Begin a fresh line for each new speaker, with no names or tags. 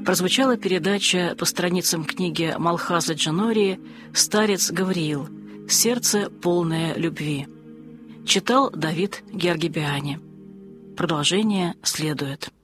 прозвучала передача по страницам книги Малхаза Джанории «Старец Гавриил. Сердце, полное любви». Читал Давид Гергибиани. Продолжение следует.